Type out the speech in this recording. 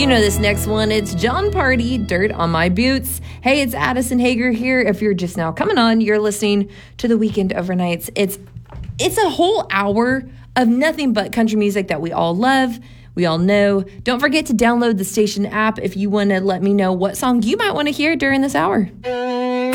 You know this next one. It's John Party, Dirt on My Boots. Hey, it's Addison Hager here. If you're just now coming on, you're listening to the Weekend Overnights. It's a whole hour of nothing but country music that we all love, we all know. Don't forget to download the station app if you want to let me know what song you might want to hear during this hour.